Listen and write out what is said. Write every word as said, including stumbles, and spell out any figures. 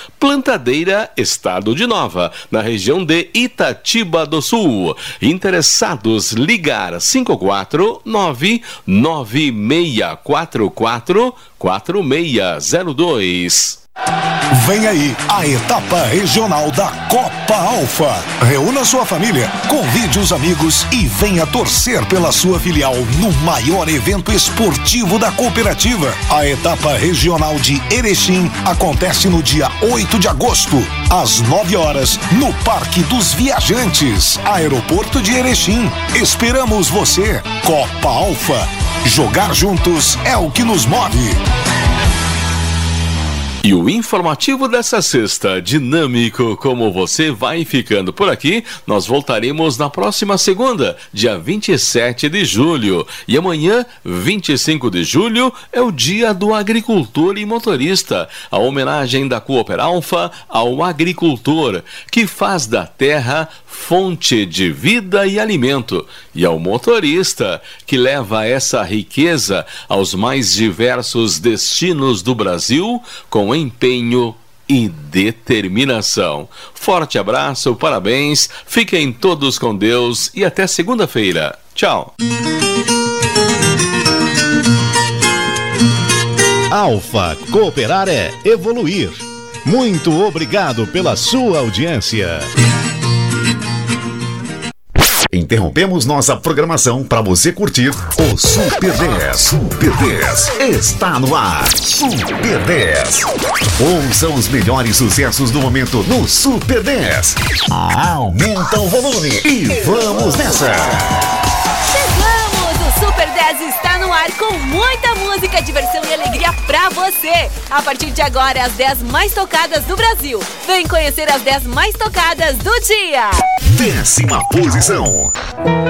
Plantadeira, Estado de Nova, na região de Itatiba do Sul. Interessados, ligar cinco quatro nove nove seis quatro quatro quatro seis zero dois. Vem aí a etapa regional da Copa Alfa. Reúna sua família, convide os amigos e venha torcer pela sua filial no maior evento esportivo da cooperativa. A etapa regional de Erechim acontece no dia oito de agosto, às nove horas, no Parque dos Viajantes, Aeroporto de Erechim. Esperamos você. Copa Alfa. Jogar juntos é o que nos move. E o informativo dessa sexta, dinâmico como você, vai ficando por aqui. Nós voltaremos na próxima segunda, dia vinte e sete de julho. E amanhã, vinte e cinco de julho, é o dia do agricultor e motorista. A homenagem da Cooper Alfa ao agricultor, que faz da terra fonte de vida e alimento, e ao motorista, que leva essa riqueza aos mais diversos destinos do Brasil com empenho e determinação. Forte abraço, parabéns, fiquem todos com Deus e até segunda-feira. Tchau. Alfa, cooperar é evoluir. Muito obrigado pela sua audiência. Interrompemos nossa programação para você curtir o Super dez. Super dez está no ar. Super dez. Ouça os melhores sucessos do momento no Super dez. Aumenta o volume e vamos nessa. Chegamos! O Super dez está no ar com muita música, diversão e alegria pra você. A partir de agora, as dez mais tocadas do Brasil. Vem conhecer as dez mais tocadas do dia. Décima posição.